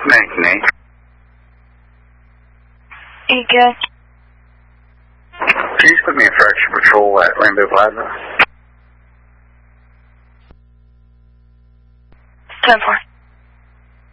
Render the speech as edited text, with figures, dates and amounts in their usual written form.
Nate. You good? Can you put me in fracture patrol at Rainbow Plaza? 10-4.